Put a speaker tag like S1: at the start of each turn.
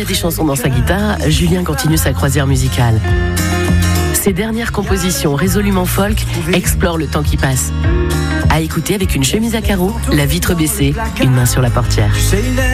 S1: a des chansons dans sa guitare, Julien continue sa croisière musicale. Ses dernières compositions résolument folk explorent le temps qui passe. À écouter avec une chemise à carreaux, la vitre baissée, une main sur la portière.